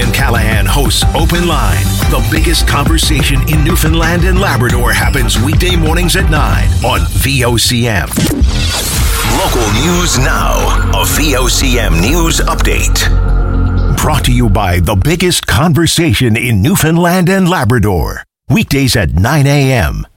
Kevin Callahan hosts Open Line. The biggest conversation in Newfoundland and Labrador happens weekday mornings at 9 on VOCM. Local news now. A VOCM news update. Brought to you by the biggest conversation in Newfoundland and Labrador. Weekdays at 9 a.m.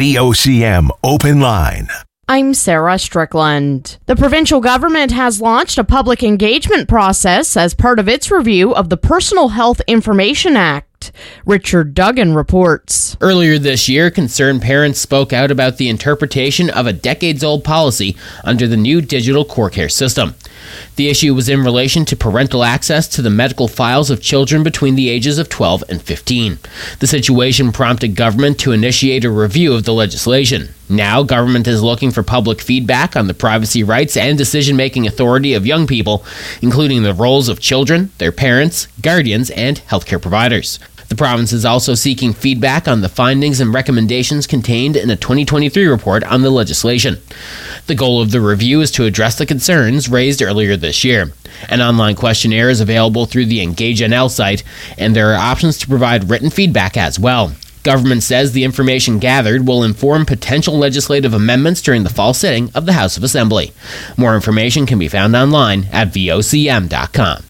VOCM Open Line. I'm Sarah Strickland. The provincial government has launched a public engagement process as part of its review of the Personal Health Information Act. Richard Duggan reports. Earlier this year, concerned parents spoke out about the interpretation of a decades-old policy under the new digital core care system. The issue was in relation to parental access to the medical files of children between the ages of 12 and 15. The situation prompted government to initiate a review of the legislation. Now, government is looking for public feedback on the privacy rights and decision-making authority of young people, including the roles of children, their parents, guardians, and healthcare providers. The province is also seeking feedback on the findings and recommendations contained in a 2023 report on the legislation. The goal of the review is to address the concerns raised earlier this year. An online questionnaire is available through the Engage NL site, and there are options to provide written feedback as well. Government says the information gathered will inform potential legislative amendments during the fall sitting of the House of Assembly. More information can be found online at vocm.com.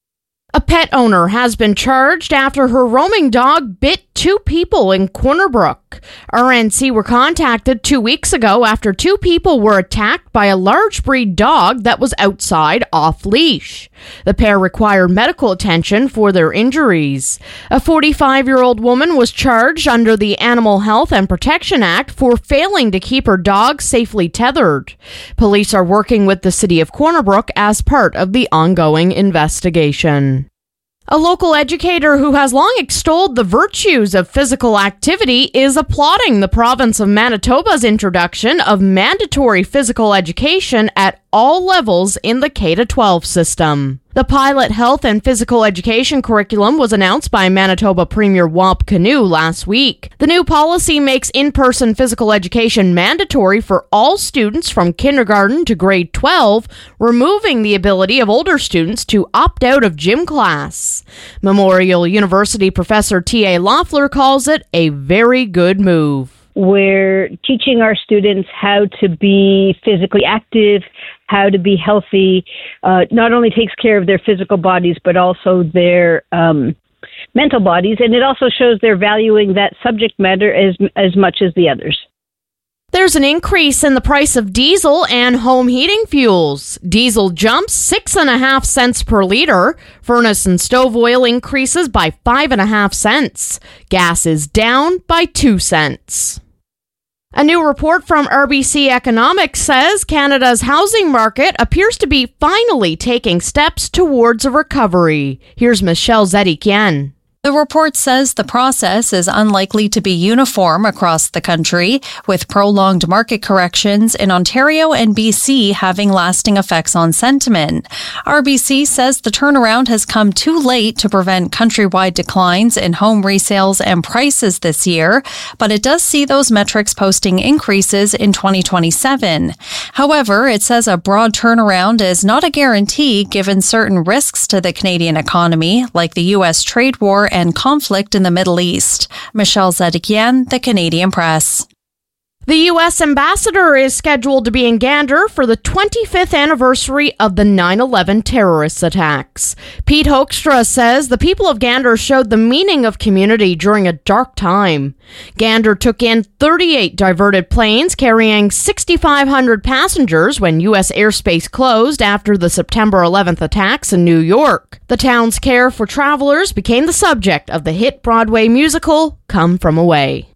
A pet owner has been charged after her roaming dog bit two people in Corner Brook. RNC were contacted 2 weeks ago after two people were attacked by a large breed dog that was outside off-leash. The pair required medical attention for their injuries. A 45-year-old woman was charged under the Animal Health and Protection Act for failing to keep her dog safely tethered. Police are working with the city of Corner Brook as part of the ongoing investigation. A local educator who has long extolled the virtues of physical activity is applauding the province of Manitoba's introduction of mandatory physical education at all levels in the K-12 system. The pilot health and physical education curriculum was announced by Manitoba Premier Wamp Canoe last week. The new policy makes in-person physical education mandatory for all students from kindergarten to grade 12, removing the ability of older students to opt out of gym class. Memorial University professor T.A. Loeffler calls it a very good move. We're teaching our students how to be physically active, how to be healthy. Not only takes care of their physical bodies, but also their mental bodies. And it also shows they're valuing that subject matter as much as the others. There's an increase in the price of diesel and home heating fuels. Diesel jumps 6.5 cents per liter. Furnace and stove oil increases by 5.5 cents. Gas is down by 2 cents. A new report from RBC Economics says Canada's housing market appears to be finally taking steps towards a recovery. Here's Michelle Zedikian. The report says the process is unlikely to be uniform across the country, with prolonged market corrections in Ontario and BC having lasting effects on sentiment. RBC says the turnaround has come too late to prevent countrywide declines in home resales and prices this year, but it does see those metrics posting increases in 2027. However, it says a broad turnaround is not a guarantee given certain risks to the Canadian economy, like the U.S. trade war and conflict in the Middle East. Michelle Zedikian, The Canadian Press. The U.S. ambassador is scheduled to be in Gander for the 25th anniversary of the 9/11 terrorist attacks. Pete Hoekstra says the people of Gander showed the meaning of community during a dark time. Gander took in 38 diverted planes carrying 6,500 passengers when U.S. airspace closed after the September 11th attacks in New York. The town's care for travelers became the subject of the hit Broadway musical Come From Away.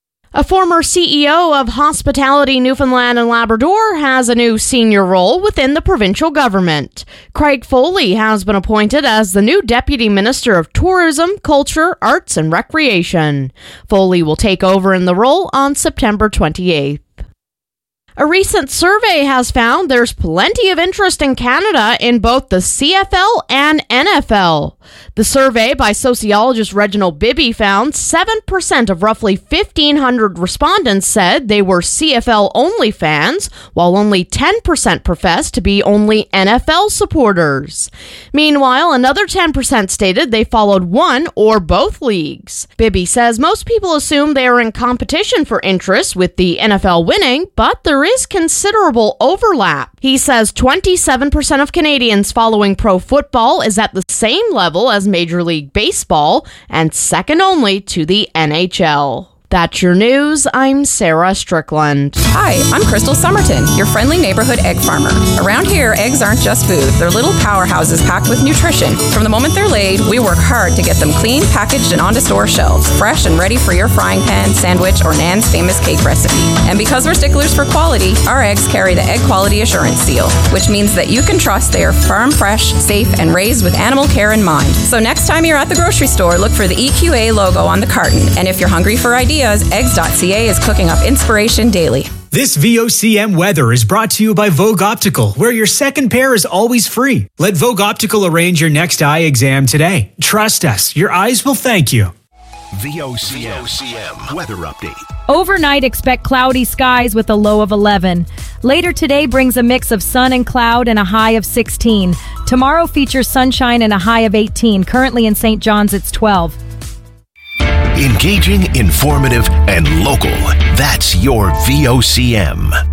A former CEO of Hospitality Newfoundland and Labrador has a new senior role within the provincial government. Craig Foley has been appointed as the new Deputy Minister of Tourism, Culture, Arts and Recreation. Foley will take over in the role on September 28th. A recent survey has found there's plenty of interest in Canada in both the CFL and NFL. The survey by sociologist Reginald Bibby found 7% of roughly 1,500 respondents said they were CFL-only fans, while only 10% professed to be only NFL supporters. Meanwhile, another 10% stated they followed one or both leagues. Bibby says most people assume they are in competition for interest, with the NFL winning, but there is considerable overlap. He says 27% of Canadians following pro football is at the same level as Major League Baseball and second only to the NHL. That's your news. I'm Sarah Strickland. Hi, I'm Crystal Somerton, your friendly neighborhood egg farmer. Around here, eggs aren't just food. They're little powerhouses packed with nutrition. From the moment they're laid, we work hard to get them clean, packaged, and onto store shelves, fresh and ready for your frying pan, sandwich, or Nan's famous cake recipe. And because we're sticklers for quality, our eggs carry the Egg Quality Assurance Seal, which means that you can trust they are farm fresh, safe, and raised with animal care in mind. So next time you're at the grocery store, look for the EQA logo on the carton. And if you're hungry for ideas, eggs.ca is cooking up inspiration daily. This VOCM weather is brought to you by Vogue Optical, where your second pair is always free. Let Vogue Optical arrange your next eye exam today. Trust us, your eyes will thank you. VOCM weather update. Overnight, expect cloudy skies with a low of 11. Later today brings a mix of sun and cloud and a high of 16. Tomorrow features sunshine and a high of 18. Currently in St. John's, it's 12. Engaging, informative, and local. That's your VOCM.